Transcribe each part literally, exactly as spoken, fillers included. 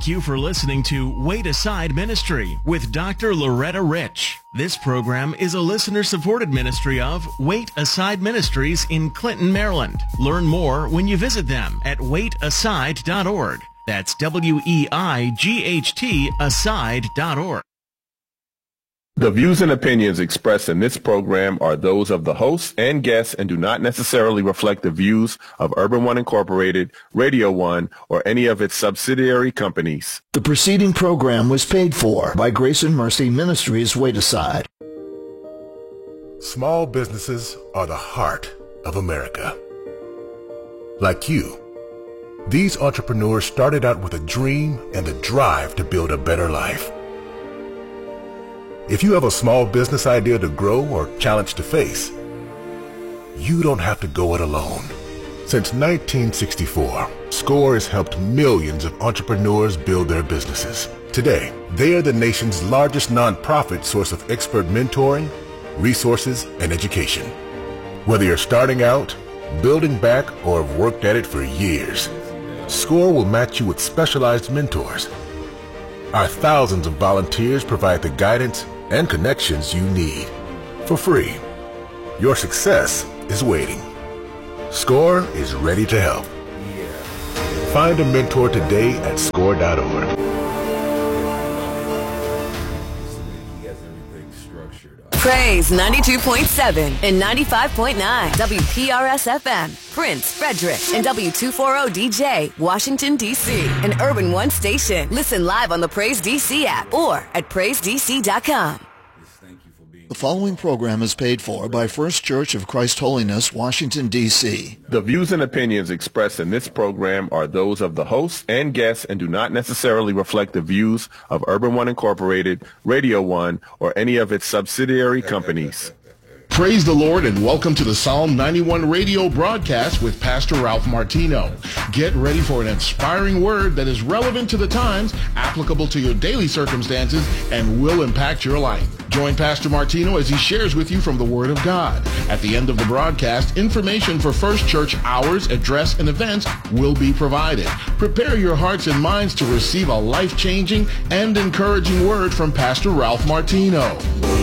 Thank you for listening to Wait Aside Ministry with Doctor Loretta Rich. This program is a listener-supported ministry of Wait Aside Ministries in Clinton, Maryland. Learn more when you visit them at wait aside dot org. That's W E I G H T aside dot org. The views and opinions expressed in this program are those of the hosts and guests and do not necessarily reflect the views of Urban One Incorporated, Radio One, or any of its subsidiary companies. The preceding program was paid for by Grace and Mercy Ministries Wait Aside. Small businesses are the heart of America. Like you, these entrepreneurs started out with a dream and the drive to build a better life. If you have a small business idea to grow or challenge to face, you don't have to go it alone. Since nineteen sixty-four, SCORE has helped millions of entrepreneurs build their businesses. Today, they are the nation's largest nonprofit source of expert mentoring, resources, and education. Whether you're starting out, building back, or have worked at it for years, SCORE will match you with specialized mentors. Our thousands of volunteers provide the guidance and connections you need for free. Your success is waiting. SCORE is ready to help. Find a mentor today at score dot org. Praise ninety-two point seven and ninety-five point nine W P R S F M, Prince, Frederick, and W two forty D J, Washington, D C, an Urban One station. Listen live on the Praise D C app or at praise d c dot com. The following program is paid for by First Church of Christ Holiness, Washington, D C. The views and opinions expressed in this program are those of the hosts and guests and do not necessarily reflect the views of Urban One Incorporated, Radio One, or any of its subsidiary companies. Praise the Lord and welcome to the Psalm ninety-one radio broadcast with Pastor Ralph Martino. Get ready for an inspiring word that is relevant to the times, applicable to your daily circumstances, and will impact your life. Join Pastor Martino as he shares with you from the Word of God. At the end of the broadcast, information for First Church hours, address, and events will be provided. Prepare your hearts and minds to receive a life-changing and encouraging word from Pastor Ralph Martino.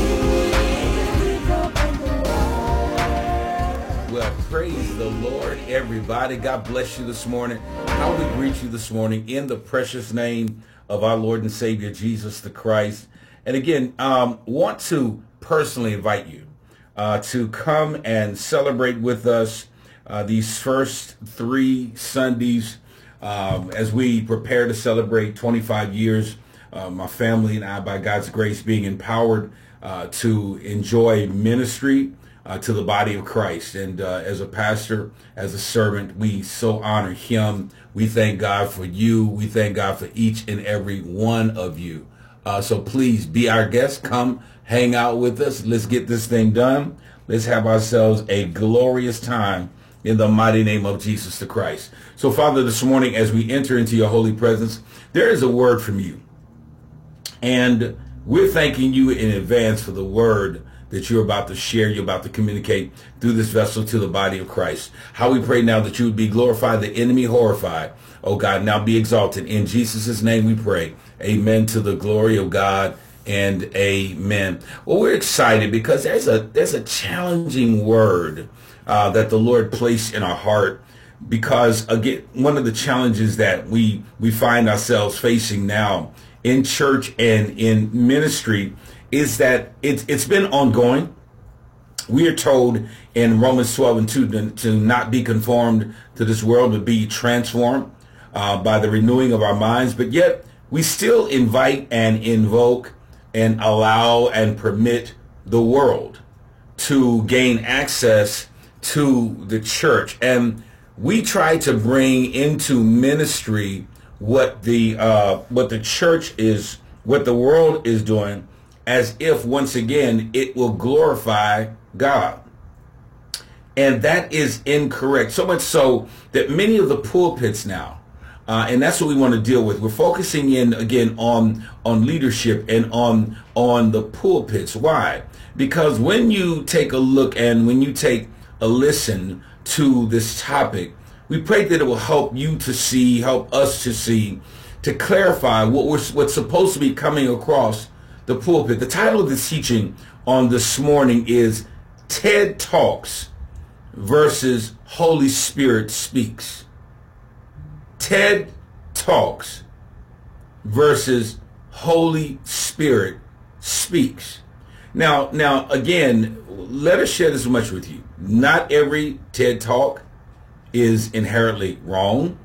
Well, praise the Lord, everybody. God bless you this morning. How we greet you this morning in the precious name of our Lord and Savior, Jesus the Christ. And again, um, want to personally invite you uh, to come and celebrate with us uh, these first three Sundays um, as we prepare to celebrate twenty-five years. Uh, my family and I, by God's grace, being empowered uh, to enjoy ministry uh, to the body of Christ. And uh, as a pastor, as a servant, we so honor him. We thank God for you. We thank God for each and every one of you. Uh, so please be our guest. Come hang out with us. Let's get this thing done. Let's have ourselves a glorious time in the mighty name of Jesus the Christ. So, Father, this morning, as we enter into your holy presence, there is a word from you. And we're thanking you in advance for the word that you're about to share, you're about to communicate through this vessel to the body of Christ. How we pray now that you would be glorified, the enemy horrified. Oh God, now be exalted. In Jesus' name we pray. Amen to the glory of God and amen. Well, we're excited because there's a there's a challenging word uh, that the Lord placed in our heart, because again, one of the challenges that we we find ourselves facing now in church and in ministry is that it's it's been ongoing. We are told in Romans twelve and two to, to not be conformed to this world, but be transformed uh, by the renewing of our minds. But yet we still invite and invoke and allow and permit the world to gain access to the church. And we try to bring into ministry what the uh, what the church is, what the world is doing, as if once again it will glorify God. And that is incorrect. So much so that many of the pulpits now, uh, and that's what we want to deal with. We're focusing in again on on leadership and on on the pulpits. Why? Because when you take a look and when you take a listen to this topic, we pray that it will help you to see, help us to see to clarify what we're, what's supposed to be coming across the pulpit. The title of the teaching on this morning is TED Talks versus Holy Spirit Speaks. TED Talks versus Holy Spirit Speaks. Now, now again, let us share this much with you. Not every TED Talk is inherently wrong,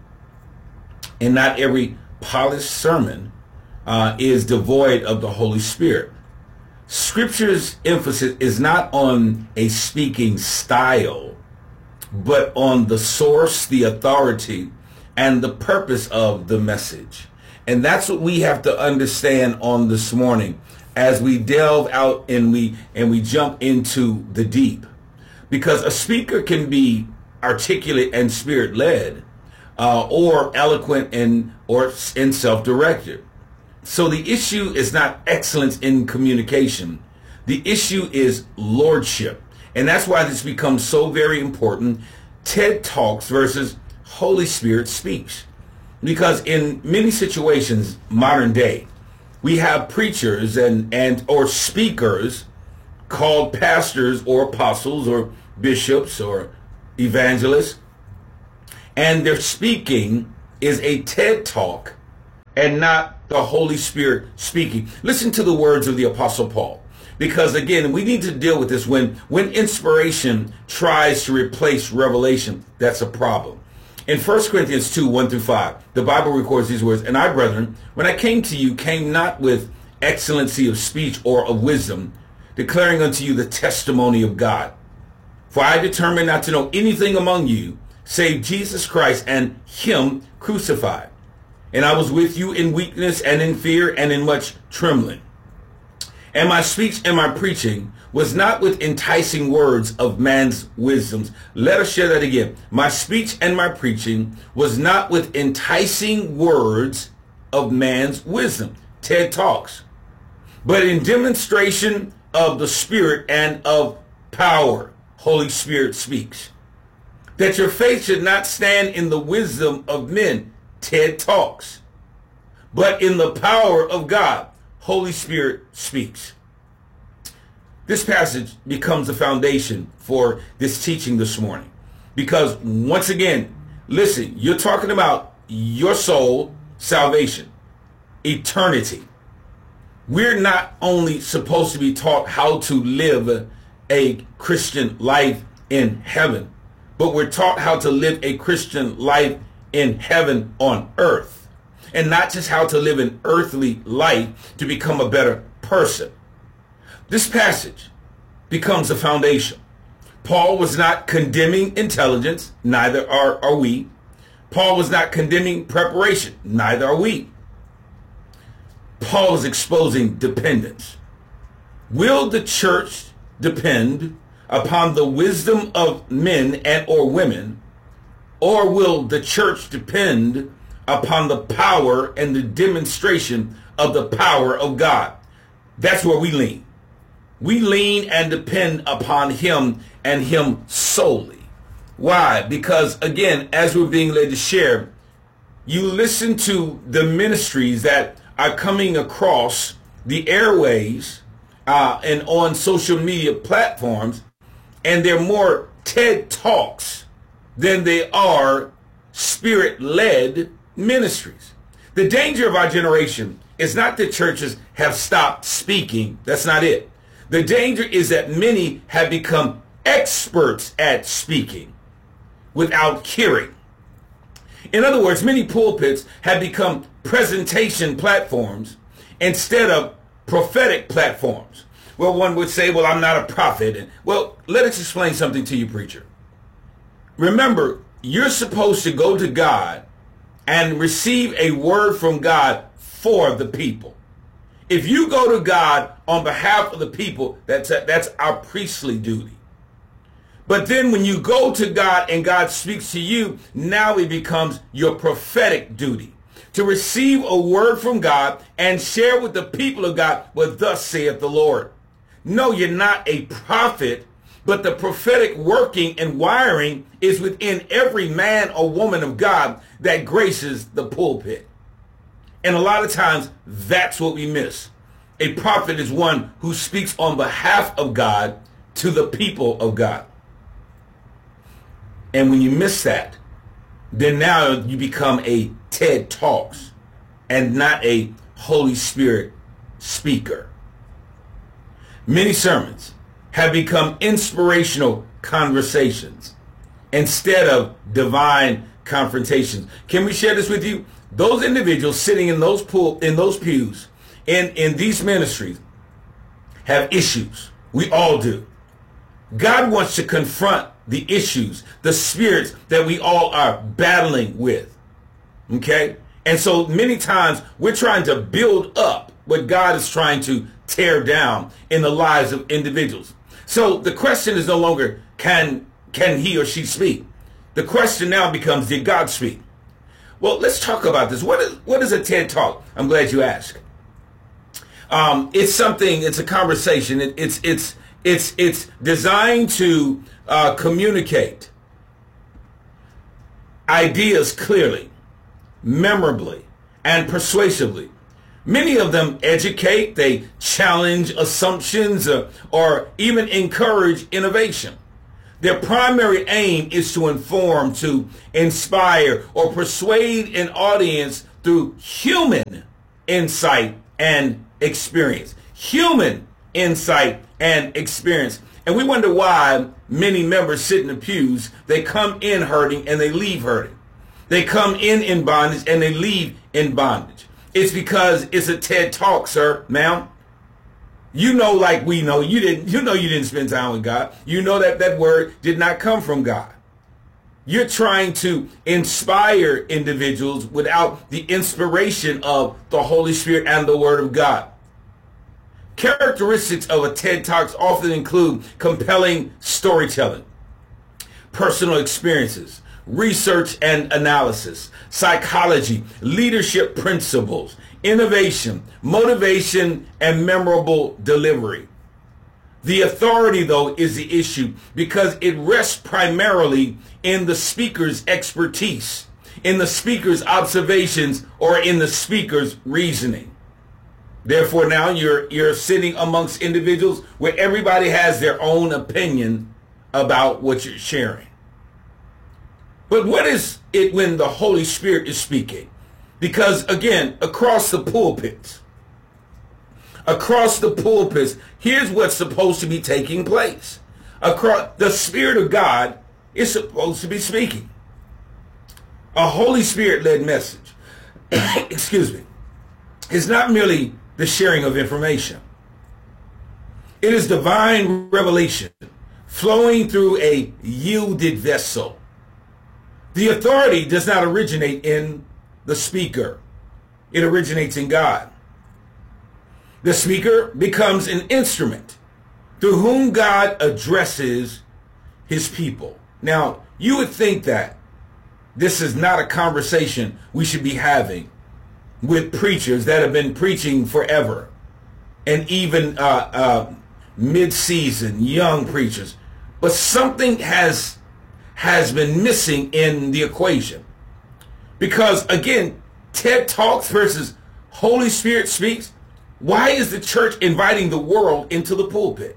and not every polished sermon uh, is devoid of the Holy Spirit. Scripture's emphasis is not on a speaking style, but on the source, the authority, and the purpose of the message. And that's what we have to understand on this morning as we delve out and we and we jump into the deep. Because a speaker can be articulate and spirit-led, uh, or eloquent and or and self-directed. So the issue is not excellence in communication. The issue is lordship. And that's why this becomes so very important. TED Talks versus Holy Spirit Speaks. Because in many situations, modern day, we have preachers and, and or speakers called pastors or apostles or bishops or evangelists, and their speaking is a TED Talk and not the Holy Spirit speaking. Listen to the words of the Apostle Paul, because again, we need to deal with this. When when inspiration tries to replace revelation, that's a problem. In First Corinthians two, one through five, the Bible records these words, "And I, brethren, when I came to you, came not with excellency of speech or of wisdom, declaring unto you the testimony of God. For I determined not to know anything among you, save Jesus Christ and him crucified. And I was with you in weakness and in fear and in much trembling. And my speech and my preaching was not with enticing words of man's wisdoms." Let us share that again. "My speech and my preaching was not with enticing words of man's wisdom." TED Talks. "But in demonstration of the Spirit and of power." Holy Spirit Speaks. "That your faith should not stand in the wisdom of men." TED Talks. "But in the power of God." Holy Spirit Speaks. This passage becomes the foundation for this teaching this morning. Because once again, listen, you're talking about your soul, salvation, eternity. We're not only supposed to be taught how to live a Christian life in heaven, but we're taught how to live a Christian life in heaven on earth. And not just how to live an earthly life to become a better person. This passage becomes the foundation. Paul was not condemning intelligence, neither are, are we. Paul was not condemning preparation, neither are we. Paul is exposing dependence. Will the church depend upon the wisdom of men and or women, or will the church depend upon the power and the demonstration of the power of God? That's where we lean. We lean and depend upon him and him solely. Why? Because again, as we're being led to share, you listen to the ministries that are coming across the airways uh, and on social media platforms, and they're more TED Talks than they are Spirit-led ministries. The danger of our generation is not that churches have stopped speaking. That's not it. The danger is that many have become experts at speaking without hearing. In other words, many pulpits have become presentation platforms instead of prophetic platforms. Well, one would say, well, I'm not a prophet. And, well, let us explain something to you, preacher. Remember, you're supposed to go to God and receive a word from God for the people. If you go to God on behalf of the people, that's a, that's our priestly duty. But then when you go to God and God speaks to you, now it becomes your prophetic duty to receive a word from God and share with the people of God what thus saith the Lord. No, you're not a prophet, but the prophetic working and wiring is within every man or woman of God that graces the pulpit. And a lot of times, that's what we miss. A prophet is one who speaks on behalf of God to the people of God. And when you miss that, then now you become a TED Talks and not a Holy Spirit speaker. Many sermons have become inspirational conversations instead of divine confrontations. Can we share this with you? Those individuals sitting in those pool, in those pews, in, in these ministries have issues. We all do. God wants to confront the issues, the spirits that we all are battling with. Okay? And so many times we're trying to build up what God is trying to tear down in the lives of individuals. So the question is no longer, can, can he or she speak? The question now becomes, did God speak? Well, let's talk about this. What is, what is a TED Talk? I'm glad you asked. Um, it's something, it's a conversation. It, it's, it's, it's, it's designed to uh, communicate ideas clearly, memorably, and persuasively. Many of them educate, they challenge assumptions, uh, or even encourage innovation. Their primary aim is to inform, to inspire, or persuade an audience through human insight and experience. Human insight and experience. And we wonder why many members sit in the pews. They come in hurting and they leave hurting. They come in in bondage and they leave in bondage. It's because it's a TED Talk, sir, ma'am. You know, like we know, you didn't, you know, you didn't spend time with God. You know that that word did not come from God. You're trying to inspire individuals without the inspiration of the Holy Spirit and the Word of God. Characteristics of a TED Talk often include compelling storytelling, personal experiences, research and analysis, psychology, leadership principles, innovation, motivation, and memorable delivery. The authority, though, is the issue because it rests primarily in the speaker's expertise, in the speaker's observations, or in the speaker's reasoning. Therefore, now you're you're sitting amongst individuals where everybody has their own opinion about what you're sharing. But what is it when the Holy Spirit is speaking? Because, again, across the pulpits, across the pulpits, here's what's supposed to be taking place. Across, the Spirit of God is supposed to be speaking. A Holy Spirit-led message, excuse me, is not merely the sharing of information. It is divine revelation flowing through a yielded vessel. The authority does not originate in the speaker. It originates in God. The speaker becomes an instrument through whom God addresses his people. Now, you would think that this is not a conversation we should be having with preachers that have been preaching forever, and even uh, uh, mid-season young preachers. But something has has been missing in the equation. Because, again, TED Talks versus Holy Spirit speaks. Why is the church inviting the world into the pulpit?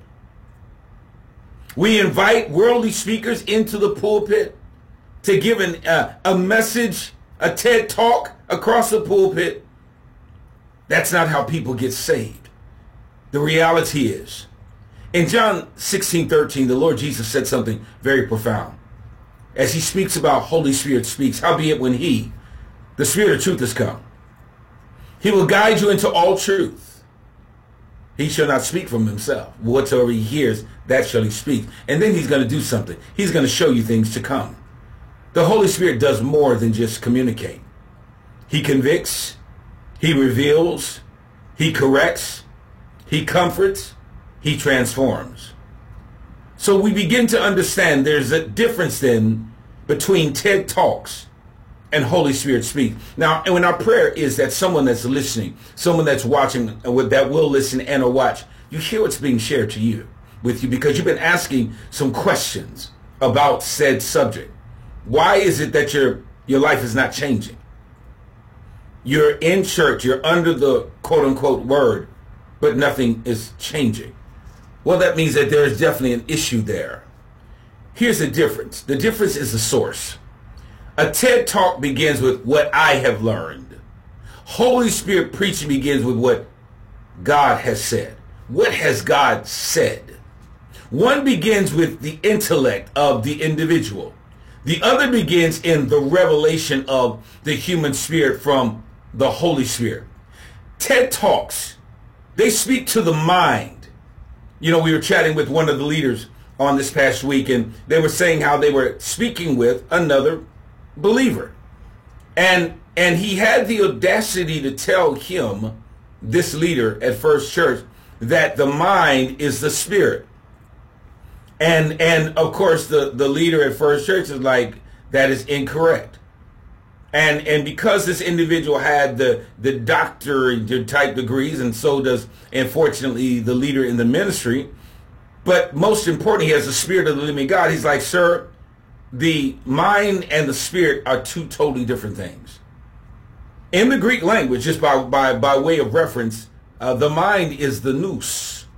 We invite worldly speakers into the pulpit to give an, uh, a message, a TED Talk across the pulpit. That's not how people get saved. The reality is, in John sixteen thirteen, the Lord Jesus said something very profound. As he speaks about Holy Spirit speaks, howbeit when he, the Spirit of truth, has come, he will guide you into all truth. He shall not speak from himself. Whatsoever he hears, that shall he speak. And then he's going to do something. He's going to show you things to come. The Holy Spirit does more than just communicate. He convicts, he reveals, he corrects, he comforts, he transforms. So we begin to understand there's a difference then between TED Talks and Holy Spirit speak. Now, and when our prayer is that someone that's listening, someone that's watching, that will listen and or watch, you hear what's being shared to you, with you, because you've been asking some questions about said subject. Why is it that your your life is not changing? You're in church, you're under the quote-unquote word, but nothing is changing. Well, that means that there's definitely an issue there. Here's the difference. The difference is the source. A TED Talk begins with what I have learned. Holy Spirit preaching begins with what God has said. What has God said? One begins with the intellect of the individual. The other begins in the revelation of the human spirit from the Holy Spirit. TED Talks, they speak to the mind. You know, we were chatting with one of the leaders on this past week, and they were saying how they were speaking with another believer. And and he had the audacity to tell him, this leader at First Church, that the mind is the spirit. And and of course the, the leader at First Church is like, that is incorrect. And and because this individual had the, the doctorate type degrees, and so does, unfortunately, the leader in the ministry, but most importantly, he has the spirit of the living God. He's like, sir, the mind and the spirit are two totally different things. In the Greek language, just by, by, by way of reference, uh, the mind is the nous.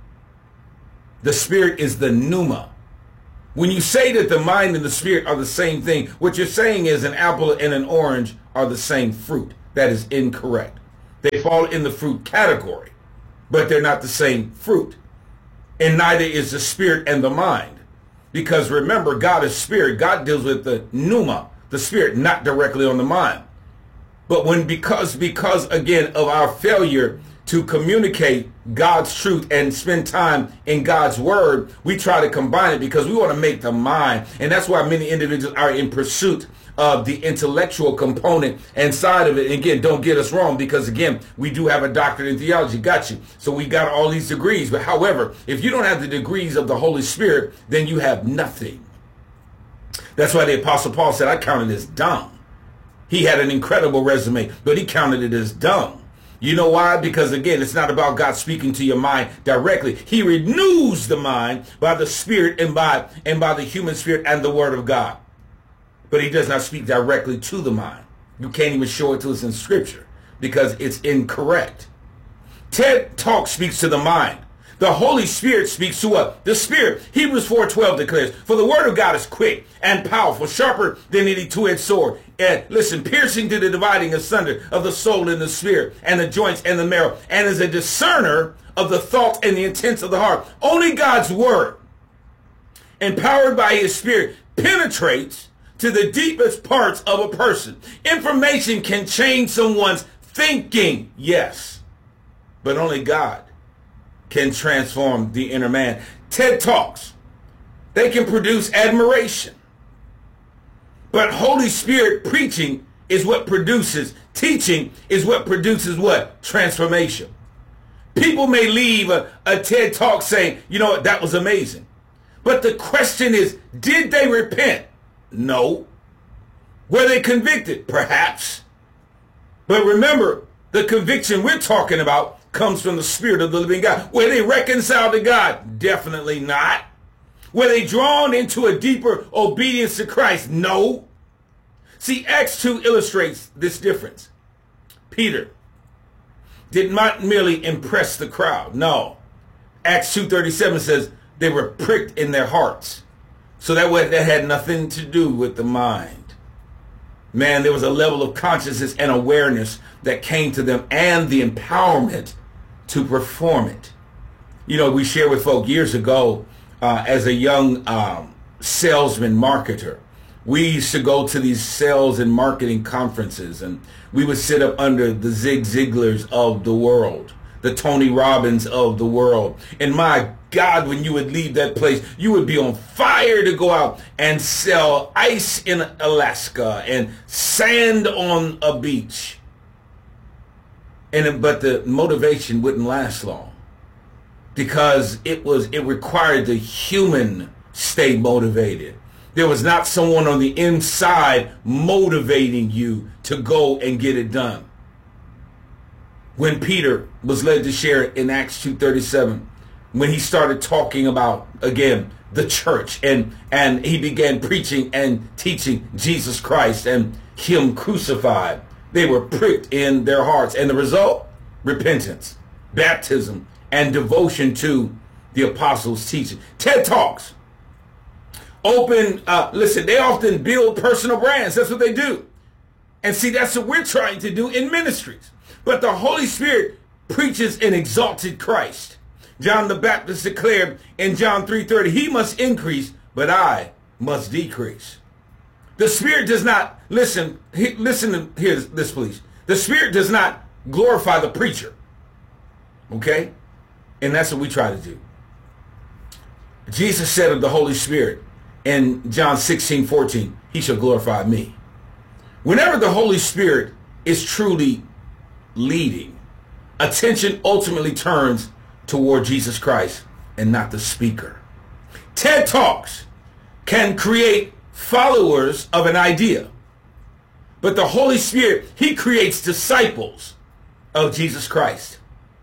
The spirit is the pneuma. When you say that the mind and the spirit are the same thing, what you're saying is an apple and an orange are the same fruit. That is incorrect. They fall in the fruit category, but they're not the same fruit. And neither is the spirit and the mind. Because remember, God is spirit. God deals with the pneuma, the spirit, not directly on the mind. But when, because, because again, of our failure to communicate God's truth and spend time in God's word, we try to combine it because we want to make the mind. And that's why many individuals are in pursuit of the intellectual component and side of it. And again, don't get us wrong, because again, we do have a doctorate in theology. Got you. So we got all these degrees. But however, if you don't have the degrees of the Holy Spirit, then you have nothing. That's why the Apostle Paul said, I counted as dung. He had an incredible resume, but he counted it as dung. You know why? Because again, it's not about God speaking to your mind directly. He renews the mind by the Spirit and by and by the human spirit and the Word of God. But he does not speak directly to the mind. You can't even show it to us in Scripture because it's incorrect. TED Talk speaks to the mind. The Holy Spirit speaks to what? The Spirit. Hebrews four twelve declares, for the word of God is quick and powerful, sharper than any two-edged sword. And listen, piercing to the dividing asunder of the soul and the spirit and the joints and the marrow, and is a discerner of the thoughts and the intents of the heart. Only God's word, empowered by his Spirit, penetrates to the deepest parts of a person. Information can change someone's thinking, yes, but only God can transform the inner man. TED Talks, they can produce admiration. But Holy Spirit preaching is what produces, teaching is what produces what? Transformation. People may leave a, a TED Talk saying, you know what, that was amazing. But the question is, did they repent? No. Were they convicted? Perhaps. But remember, the conviction we're talking about comes from the Spirit of the living God. Were they reconciled to God? Definitely not. Were they drawn into a deeper obedience to Christ? No. See, Acts two illustrates this difference. Peter did not merely impress the crowd. No. Acts two thirty-seven says they were pricked in their hearts. So that, way, that had nothing to do with the mind. Man, there was a level of consciousness and awareness that came to them and the empowerment to perform it. You know, we shared with folk years ago uh, as a young um, salesman marketer. We used to go to these sales and marketing conferences, and we would sit up under the Zig Ziglars of the world, the Tony Robbins of the world. And my God, when you would leave that place, you would be on fire to go out and sell ice in Alaska and sand on a beach. And but the motivation wouldn't last long because it was it required the human stay motivated. There was not someone on the inside motivating you to go and get it done. When Peter was led to share in Acts two thirty-seven, when he started talking about, again, the church, and, and he began preaching and teaching Jesus Christ and him crucified, They were pricked in their hearts. And the result? Repentance, baptism, and devotion to the apostles' teaching. TED Talks. Open, uh, listen, they often build personal brands. That's what they do. And see, that's what we're trying to do in ministries. But the Holy Spirit preaches an exalted Christ. John the Baptist declared in John three thirty, he must increase, but I must decrease. The Spirit does not, listen, he, listen to hear this, please. The Spirit does not glorify the preacher. Okay? And that's what we try to do. Jesus said of the Holy Spirit in John sixteen fourteen, he shall glorify me. Whenever the Holy Spirit is truly leading, attention ultimately turns toward Jesus Christ and not the speaker. TED Talks can create followers of an idea, but the Holy Spirit, he creates disciples of Jesus Christ.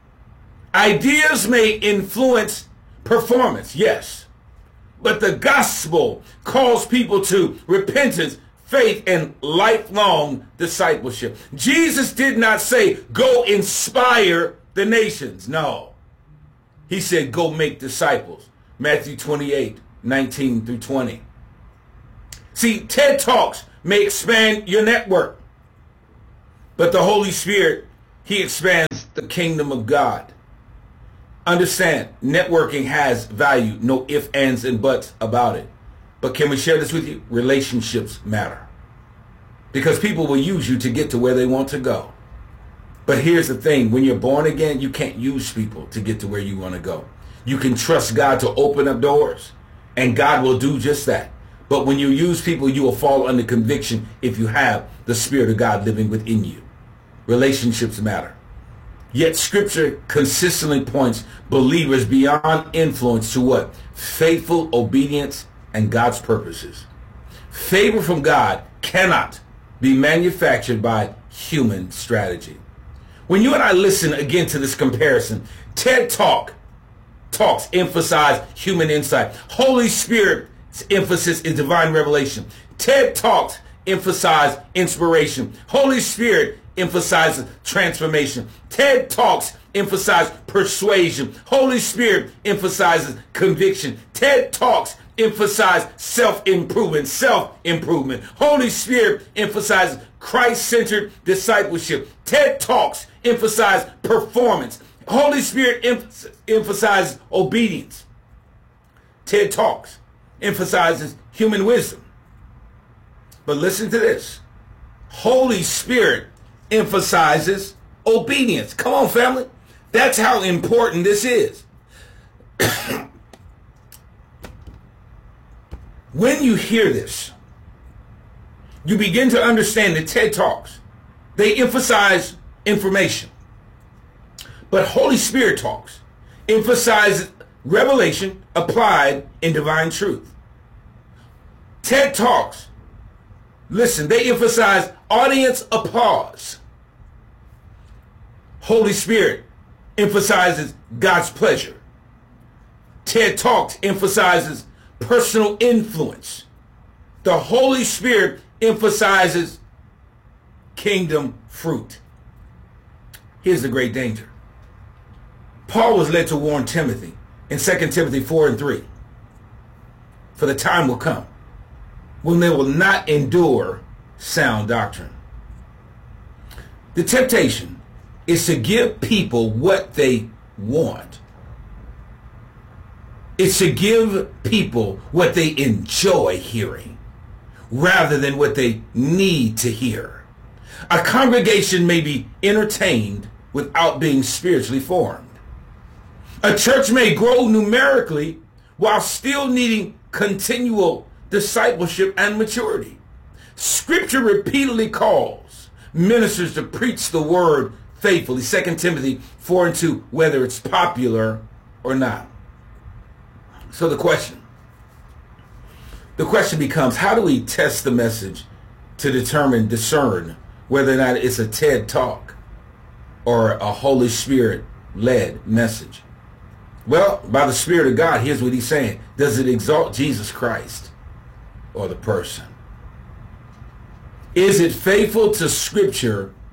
Ideas may influence performance, yes, but the gospel calls people to repentance, faith, and lifelong discipleship. Jesus did not say, go inspire the nations. No. He said, go make disciples. Matthew twenty-eight, nineteen through twenty. See, TED Talks may expand your network, but the Holy Spirit, he expands the kingdom of God. Understand, networking has value. No ifs, ands, and buts about it. But can we share this with you? Relationships matter. Because people will use you to get to where they want to go. But here's the thing. When you're born again, you can't use people to get to where you want to go. You can trust God to open up doors, and God will do just that. But when you use people, you will fall under conviction if you have the Spirit of God living within you. Relationships matter. Yet Scripture consistently points believers beyond influence to what? Faithful obedience and God's purposes. Favor from God cannot be manufactured by human strategy. When you and I listen again to this comparison, TED Talk Talks emphasize human insight. Holy Spirit's emphasis is divine revelation. TED Talks emphasize inspiration. Holy Spirit emphasizes transformation. TED Talks emphasize persuasion. Holy Spirit emphasizes conviction. TED Talks emphasize self-improvement, self-improvement. Holy Spirit emphasizes Christ-centered discipleship. TED Talks emphasize performance. Holy Spirit em- emphasizes obedience. TED Talks emphasizes human wisdom. But listen to this. Holy Spirit emphasizes obedience. Come on, family. That's how important this is. When you hear this, you begin to understand that TED Talks, they emphasize information. But Holy Spirit Talks emphasize revelation applied in divine truth. TED Talks, listen, they emphasize audience applause. Holy Spirit emphasizes God's pleasure. TED Talks emphasizes personal influence. The Holy Spirit emphasizes kingdom fruit. Here's the great danger. Paul was led to warn Timothy in Second Timothy four and three. For the time will come when they will not endure sound doctrine. The temptation is to give people what they want. It's to give people what they enjoy hearing rather than what they need to hear. A congregation may be entertained without being spiritually formed. A church may grow numerically while still needing continual discipleship and maturity. Scripture repeatedly calls ministers to preach the word faithfully. Second Timothy four and two, whether it's popular or not. So the question, the question becomes, how do we test the message to determine, discern whether or not it's a TED Talk or a Holy Spirit-led message? Well, by the Spirit of God, here's what he's saying. Does it exalt Jesus Christ or the person? Is it faithful to Scripture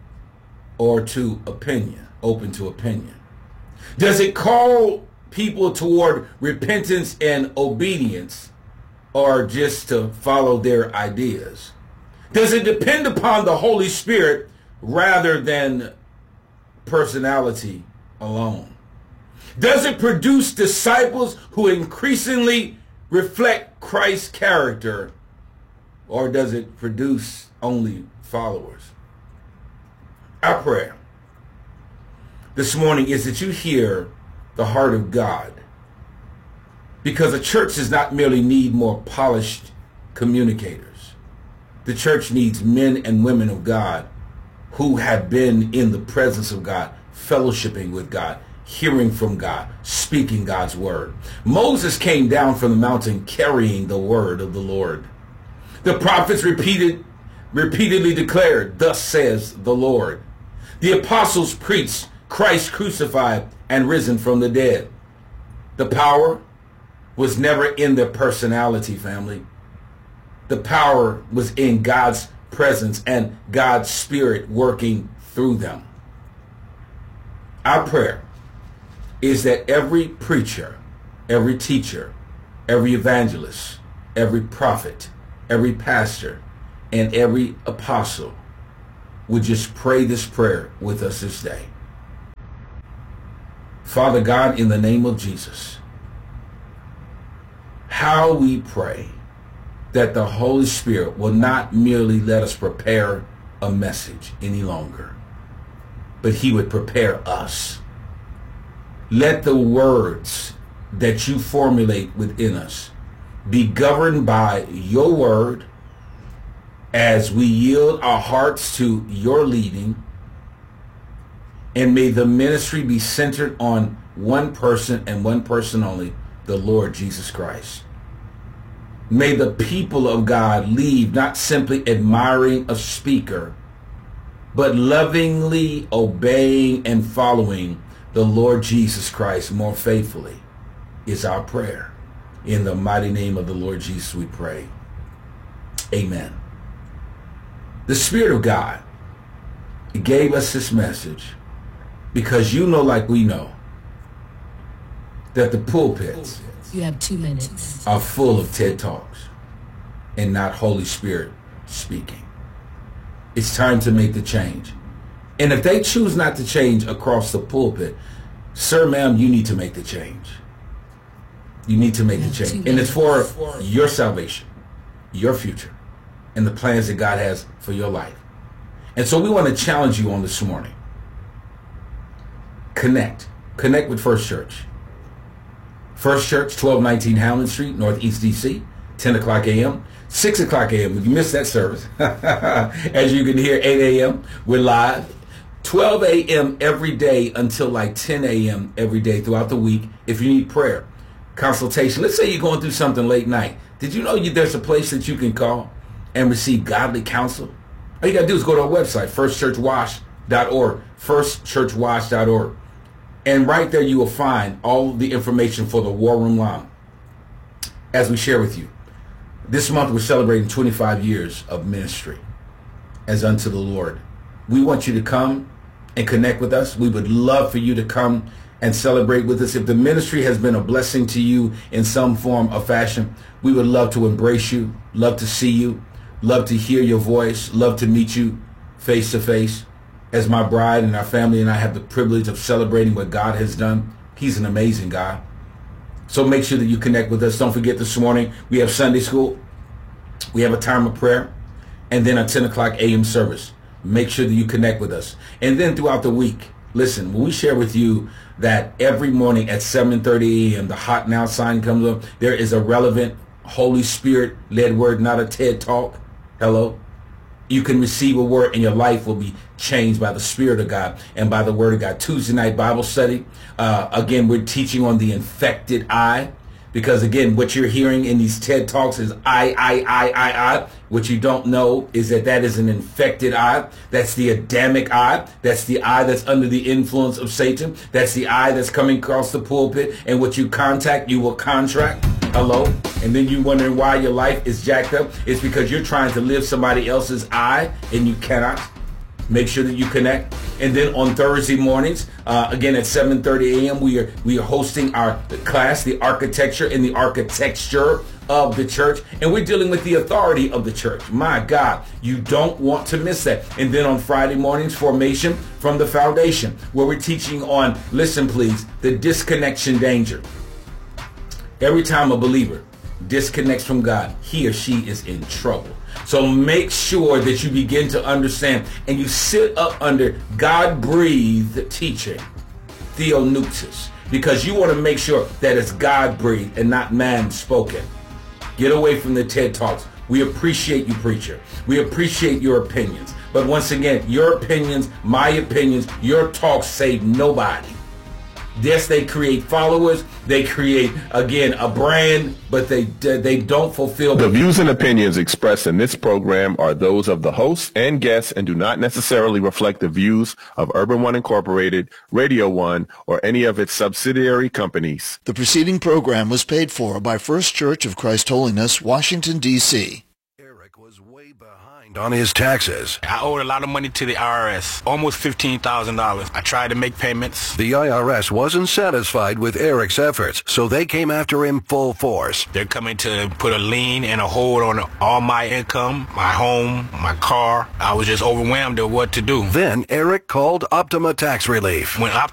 or to opinion, open to opinion? Does it call people toward repentance and obedience, or just to follow their ideas? Does it depend upon the Holy Spirit rather than personality alone? Does it produce disciples who increasingly reflect Christ's character, or does it produce only followers? Our prayer this morning is that you hear the heart of God, because a church does not merely need more polished communicators. The church needs men and women of God who have been in the presence of God, fellowshipping with God, hearing from God, speaking God's word. Moses came down from the mountain carrying the word of the Lord. The prophets repeated, repeatedly declared, "Thus says the Lord." The apostles preached Christ crucified and risen from the dead. The power was never in their personality, family. The power was in God's presence and God's Spirit working through them. Our prayer is that every preacher, every teacher, every evangelist, every prophet, every pastor, and every apostle would just pray this prayer with us this day. Father God, in the name of Jesus, how we pray that the Holy Spirit will not merely let us prepare a message any longer, but he would prepare us. Let the words that you formulate within us be governed by your word as we yield our hearts to your leading, and may the ministry be centered on one person and one person only, the Lord Jesus Christ. May the people of God leave not simply admiring a speaker, but lovingly obeying and following the Lord Jesus Christ more faithfully, is our prayer. In the mighty name of the Lord Jesus we pray. Amen. The Spirit of God gave us this message because you know, like we know, that the pulpits you have two minutes are full of TED Talks and not Holy Spirit speaking. It's time to make the change. And if they choose not to change across the pulpit, sir, ma'am, you need to make the change. You need to make the change. And it's for your salvation, your future, and the plans that God has for your life. And so we want to challenge you on this morning. Connect. Connect with First Church. First Church, twelve nineteen Hamlin Street, Northeast D C, ten o'clock a.m., six o'clock a.m. If you missed that service, as you can hear, eight a.m., we're live. twelve a.m. every day until like ten a.m. every day throughout the week. If you need prayer, consultation, let's say you're going through something late night. Did you know you, there's a place that you can call and receive godly counsel? All you got to do is go to our website, first church wash dot org, first church wash dot org. And right there you will find all the information for the War Room Line. As we share with you, this month we're celebrating twenty-five years of ministry as unto the Lord. We want you to come and connect with us. We would love for you to come and celebrate with us. If the ministry has been a blessing to you in some form or fashion, we would love to embrace you, love to see you, love to hear your voice, love to meet you face to face. As my bride and our family and I have the privilege of celebrating what God has done. He's an amazing God. So make sure that you connect with us. Don't forget, this morning we have Sunday school. We have a time of prayer. And then a ten o'clock a.m. service. Make sure that you connect with us. And then throughout the week, listen, when we share with you that every morning at seven thirty a.m. the Hot Now sign comes up, there is a relevant Holy Spirit-led word, not a TED Talk. Hello? You can receive a word and your life will be changed by the Spirit of God and by the Word of God. Tuesday night Bible study. Uh, again, we're teaching on the infected eye. Because again, what you're hearing in these TED Talks is I, I, I, I, I. What you don't know is that that is an infected eye. That's the Adamic eye. That's the eye that's under the influence of Satan. That's the eye that's coming across the pulpit. And what you contact, you will contract. Hello? And then you wondering why your life is jacked up. It's because you're trying to live somebody else's eye and you cannot. Make sure that you connect. And then on Thursday mornings, uh, again at seven thirty a.m., we are we are hosting our class, The Architecture and the Architecture of the Church. And we're dealing with the authority of the church. My God, you don't want to miss that. And then on Friday mornings, Formation from the Foundation, where we're teaching on, listen please, the disconnection danger. Every time a believer disconnects from God, he or she is in trouble. So make sure that you begin to understand and you sit up under God-breathed teaching, theonuxis, because you want to make sure that it's God-breathed and not man-spoken. Get away from the TED Talks. We appreciate you, preacher. We appreciate your opinions. But once again, your opinions, my opinions, your talks save nobody. Yes, they create followers. They create, again, a brand, but they they don't fulfill. The views and opinions expressed in this program are those of the hosts and guests and do not necessarily reflect the views of Urban One Incorporated, Radio One, or any of its subsidiary companies. The preceding program was paid for by First Church of Christ Holiness, Washington, D C Eric was way behind on his taxes. I owed a lot of money to the I R S, almost fifteen thousand dollars. I tried to make payments. The I R S wasn't satisfied with Eric's efforts, so they came after him full force. They're coming to put a lien and a hold on all my income, my home, my car. I was just overwhelmed at what to do. Then Eric called Optima Tax Relief. When Optima